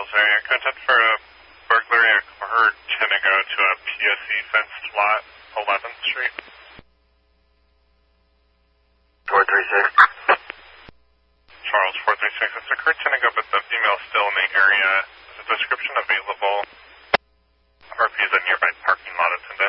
Charles area. Contact for a burglary occurred Chinigo to a PSE fenced lot, 11th Street. 436. Charles 436. It's occurred Chinigo, but the female is still in the area. Is a description available? RP is a nearby parking lot attendant.